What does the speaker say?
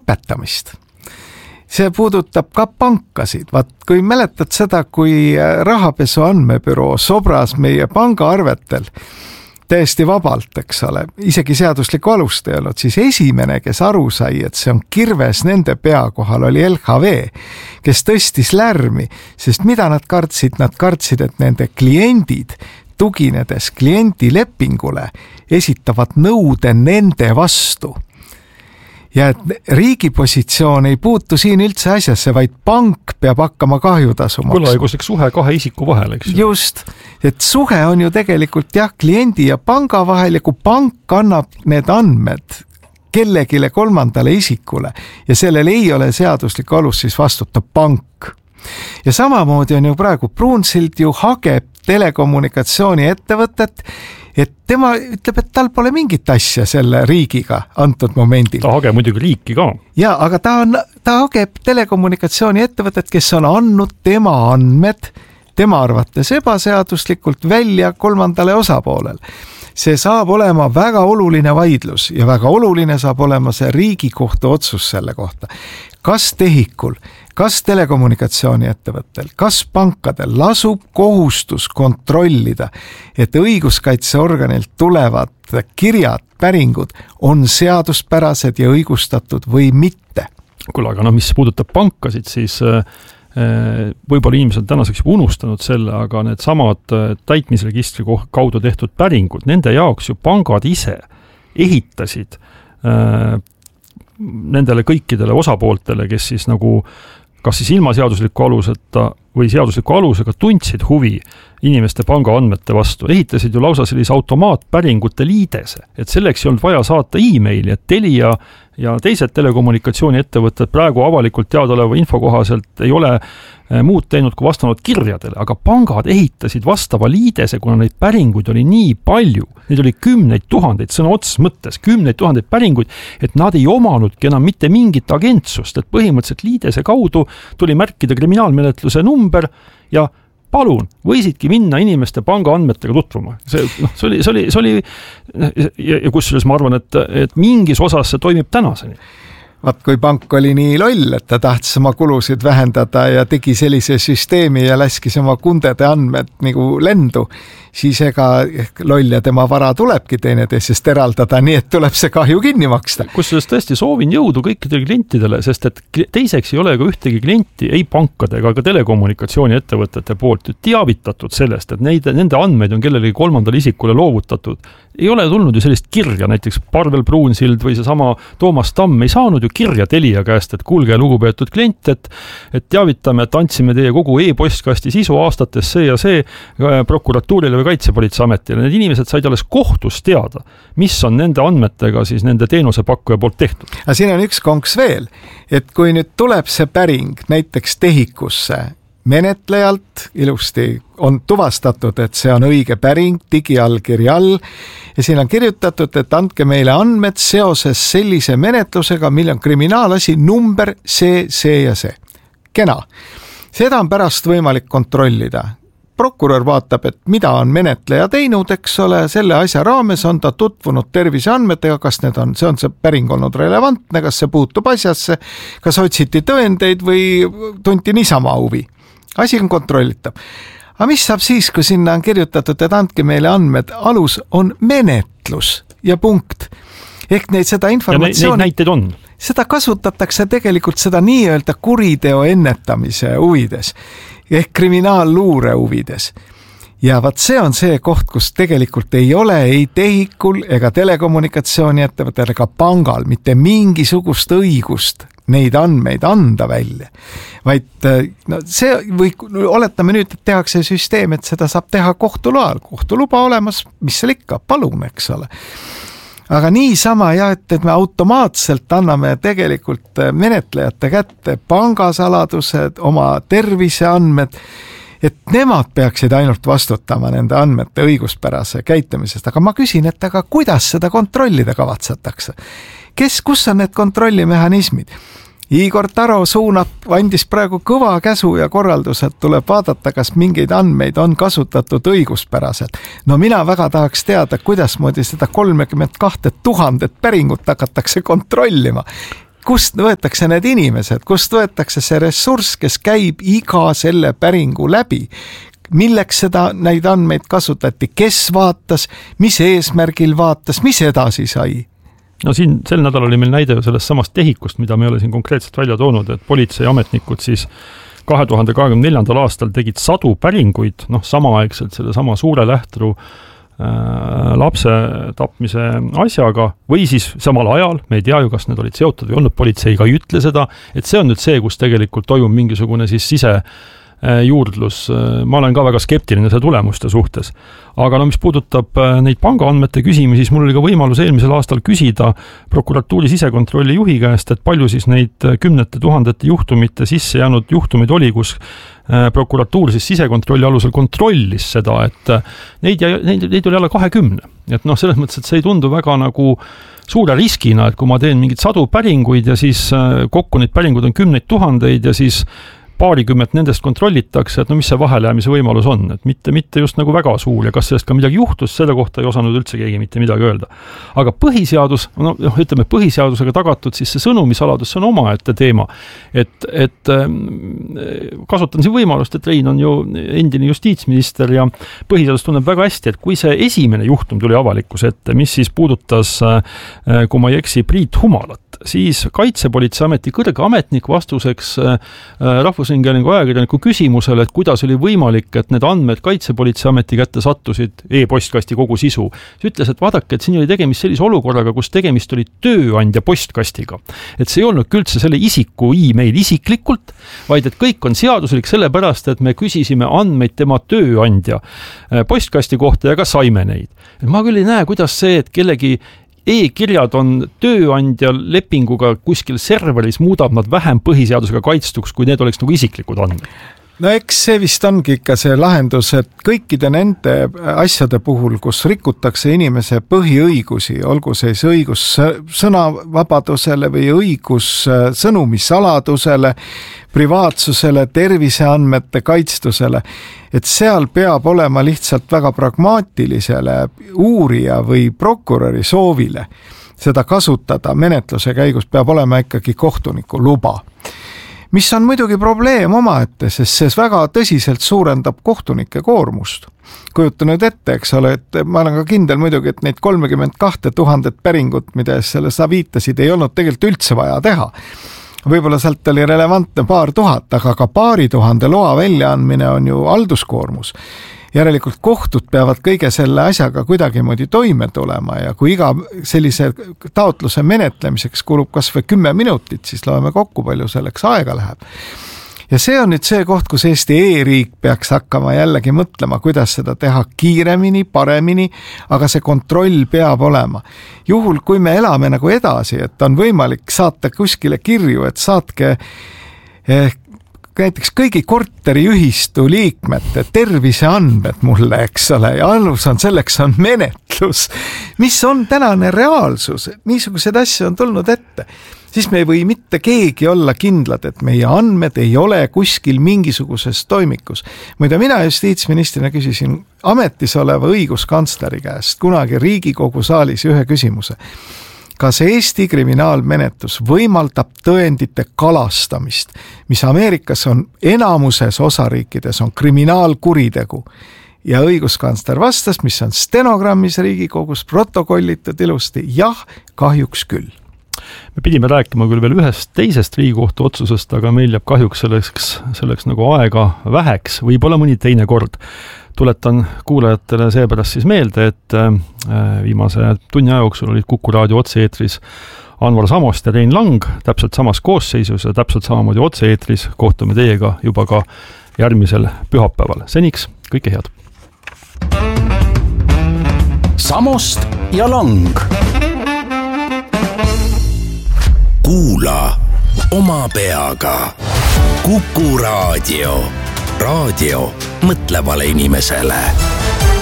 lõpetamist. See puudutab ka pankasid. Vaat, kui mäletad seda, kui rahapesu andmebüroo sobras meie pangaarvetel täiesti vabalt, eks ole, isegi seaduslikku alust ei olnud, siis esimene, kes aru sai, et see on kirves nende pea kohal, oli LHV, kes tõstis lärmi, sest mida nad kartsid? Nad kartsid, et nende kliendid, tuginedes kliendilepingule, esitavad nõude nende vastu. Ja et riigi positsioon ei puutu siin üldse asjasse, vaid pank peab hakkama kahjutasu maksma. Võlaõiguslik suhe kahe isiku vahel, eks? Just, et suhe on ju tegelikult kliendi ja panga vahel ja kui pank annab need andmed kellegile kolmandale isikule ja sellel ei ole seaduslik alus, siis vastutab pank. Ja samamoodi on ju praegu Bruunsild ju hageb telekommunikatsiooni ettevõtet, et tema ütleb, et tal pole mingit asja selle riigiga antud momendil. Ta hageb muidugi riiki ka. Ja, aga ta hageb telekommunikatsiooni ettevõtet, kes on andnud tema andmed, tema arvates ebaseaduslikult välja kolmandale osapoolel. See saab olema väga oluline vaidlus ja väga oluline saab olema see Riigikohtu otsus selle kohta. Kas tehikul, kas telekommunikatsiooni ettevõttel, kas pankadel lasub kohustus kontrollida, et õiguskaitseorganilt tulevad kirjad, päringud on seaduspärased ja õigustatud või mitte? Kuule, aga mis puudutab pankasid, siis võib-olla inimesed tänaseks juba unustanud selle, aga need samad täitmisregistri kaudu tehtud päringud, nende jaoks ju pangad ise ehitasid nendele kõikidele osapooltele, kes siis nagu kas siis ilma seadusliku aluseta või seadusliku alusega tundsid huvi inimeste panga andmete vastu, ehitasid ju lausa sellise automaatpäringute liidese, et selleks ei olnud vaja saata e-maili, et Telia ja teised telekommunikatsiooni ettevõtted praegu avalikult teadaoleva info kohaselt ei ole muud teinud kui vastanud kirjadele, aga pangad ehitasid vastava liidese, kuna neid päringuid oli nii palju, neid oli 10 000, sõna otseses mõttes 10 000 päringuid, et nad ei omanudki enam mitte mingit agentsust, et põhimõtteliselt liidese kaudu tuli märkida kriminaalmenetluse number ja palun, võisidki minna inimeste panga andmetega tutvuma. See oli ja kusjuures ma arvan, et mingis osas see toimib tänaseni. Vaat kui pank oli nii loll, et ta tahtis oma kulusid vähendada ja tegi sellise süsteemi ja läskis oma kundede andmed nagu lendu, siis ega loll ja tema vara tulebki teineteisest eraldada, nii et tuleb see kahju kinni maksta. Kusjuures tõesti soovin jõudu kõikidele klientidele, sest et teiseks ei ole ka ühtegi klienti, ei pankade ega ka telekommunikatsiooni ettevõtete poolt teavitatud sellest, et nende andmeid on kellelegi kolmandale isikule loovutatud. Ei ole tulnud ju sellist kirja, näiteks Parvel Bruunsild või see sama Toomas Tamm ei saanud ju kirja Telia käest, et kuulge lugupeetud klient, et teavitame, et andsime teie kogu e-postkasti sisu aastates see ja see prokuratuurile või Kaitsepolitseiametile. Need inimesed said alles kohtus teada, mis on nende andmetega siis nende teenusepakkuja poolt tehtud. Aga siin on üks konks veel, et kui nüüd tuleb see päring näiteks tehikusse, menetlejalt ilusti on tuvastatud, et see on õige päring digiallkirja all ja siin on kirjutatud, et andke meile andmed seoses sellise menetlusega, mille on kriminaalasi number see ja see. Kena. Seda on pärast võimalik kontrollida. Prokurör vaatab, et mida on menetleja teinud, eks ole, selle asja raames on ta tutvunud terviseandmetega, kas see on see päring olnud relevantne, kas see puutub asjasse, kas otsiti tõendeid või tunti niisama huvi. Asi on kontrollitav. Aga mis saab siis, kui sinna on kirjutatud, et andke meile andmed, alus on menetlus ja punkt. Ehk seda informatsiooni... Ja neid näiteid on. Seda kasutatakse tegelikult seda nii-öelda kuriteo ennetamise huvides ehk kriminaalluure huvides. Ja vaat see on see koht, kus tegelikult ei ole ei tehikul ega telekommunikatsiooni ettevõttel ega pangal mitte mingisugust õigust neid andmeid anda välja. Vaid või oletame nüüd, et tehakse süsteem, et seda saab teha kohtuloal. Kohtuluba olemas, mis seal ikka, palun, eks ole. Aga niisama et me automaatselt anname tegelikult menetlejate kätte pangasaladused, oma terviseandmed, et nemad peaksid ainult vastutama nende andmete õiguspärase käitumisest. Aga ma küsin, et aga kuidas seda kontrollida kavatsetakse? Kus on need kontrollimehhanismid? Igor Taro andis praegu kõva käsu ja korraldused, tuleb vaadata, kas mingeid andmeid on kasutatud õiguspäraselt. No mina väga tahaks teada, kuidas moodi seda 32 000 päringut hakatakse kontrollima. kust võetakse need inimesed, kust võetakse see ressurss, kes käib iga selle päringu läbi? Milleks neid andmeid kasutati, kes vaatas, mis eesmärgil vaatas, mis edasi sai? No siin sel nädal oli meil näide sellest samast tehikust, mida me ei ole siin konkreetselt välja toonud, et politseiametnikud siis 2024. aastal tegid 100 päringuid, samaaegselt selle sama suure lähtru lapse tapmise asjaga või siis samal ajal, me ei tea ju, kas need olid seotud või olnud, politseiga ei ütle seda, et see on nüüd see, kus tegelikult toimub mingisugune siis juurdlus. Ma olen ka väga skeptiline see tulemuste suhtes. Aga mis puudutab neid pangaandmete küsimusi, siis mul oli ka võimalus eelmisel aastal küsida prokuratuuri sisekontrolli juhi käest, et palju siis neid kümnete tuhandete juhtumite sisse jäänud juhtumeid oli, kus prokuratuur siis sisekontrolli alusel kontrollis seda, et neid oli alla 20. Et selles mõttes, et see ei tundu väga nagu suure riskina, et kui ma teen mingid 100 päringuid ja siis kokku neid päringud on 10 000 ja siis paarikümmet nendest kontrollitakse, et mis see vahelijäämise võimalus on, et mitte just nagu väga suur ja kas sellest ka midagi juhtus, selle kohta ei osanud üldse keegi mitte midagi öelda. Aga põhiseadus, ütleme põhiseadusega tagatud, siis see sõnumisaladus on omaette teema, et kasutan siin võimalust, et Rein on ju endine justiitsminister ja põhiseadus tunneb väga hästi, et kui see esimene juhtum tuli avalikkuse ette, mis siis puudutas, kui ma ei eksi, Priit Humalat, siis Kaitsepolitseiameti kõrge ametnik vastuseks Rahvusringhäälingu ajakirjaniku küsimusele, et kuidas oli võimalik, et need andmed Kaitsepolitseiameti kätte sattusid e-postkasti kogu sisu. See ütles, et vaadake, et siin oli tegemist sellise olukorraga, kus tegemist oli tööandja postkastiga. Et see ei olnud üldse selle isiku e-mail isiklikult, vaid et kõik on seaduslik sellepärast, et me küsisime andmeid tema tööandja postkasti kohta ja ka saime neid. Et ma küll ei näe, kuidas see, et kellegi e-kirjad on tööandja lepinguga kuskil serveris, muudab nad vähem põhiseadusega kaitstuks, kui need oleks nagu isiklikud andmed. No eks see vist ongi ikka see lahendus, et kõikide nende asjade puhul, kus rikutakse inimese põhiõigusi, olgu siis õigus sõnavabadusele või õigus sõnumisaladusele, privaatsusele, terviseandmete kaitstusele, et seal peab olema lihtsalt väga pragmaatilisele uurija või prokuröri soovile seda kasutada menetluse käigus, peab olema ikkagi kohtuniku luba. Mis on muidugi probleem omaette, sest see väga tõsiselt suurendab kohtunike koormust. Kujuta nüüd ette, eks ole, et ma olen ka kindel muidugi, et neid 32 000 päringut, mida selle sa viitasid, ei olnud tegelikult üldse vaja teha. Võib-olla sealt oli relevantne 2000, aga ka 2000 loa väljaandmine on ju halduskoormus. Järelikult kohtud peavad kõige selle asjaga kuidagimoodi toime tulema ja kui iga sellise taotluse menetlemiseks kulub kas või 10 minutit, siis loeme kokku, palju selleks aega läheb. Ja see on nüüd see koht, kus Eesti e-riik peaks hakkama jällegi mõtlema, kuidas seda teha kiiremini, paremini, aga see kontroll peab olema. Juhul, kui me elame nagu edasi, et on võimalik saata kuskile kirju, et saatke näiteks kõigi korteriühistu liikmete terviseandmed mulle, eks ole, ja alus on selleks on menetlus, mis on tänane reaalsus, niisugused asju on tulnud ette, siis me ei või mitte keegi olla kindlad, et meie andmed ei ole kuskil mingisuguses toimikus. Muide, mina justiitsministrina küsisin ametis oleva õiguskantsleri käest kunagi Riigikogu saalis ühe küsimuse. Kas Eesti kriminaalmenetlus võimaldab tõendite kalastamist, mis Ameerikas on enamuses osariikides on kriminaalkuritegu? Ja õiguskantsler vastas, mis on stenogrammis Riigikogus protokollitud ilusti, jah, kahjuks küll. Me pidime rääkima küll veel ühest teisest Riigikohtu otsusest, aga meil jääb kahjuks selleks nagu aega väheks, võib-olla mõni teine kord. Tuletan kuulajatele seepärast siis meelde, et viimase tunni aja jooksul olid Kuku raadio otse-eetris Anvar Samost ja Rein Lang täpselt samas koosseisus ja täpselt samamoodi otse-eetris kohtume teiega juba ka järgmisel pühapäeval. Seniks kõike head! Samost ja Lang. Kuula oma peaga. Kuku raadio. Raadio mõtlevale inimesele.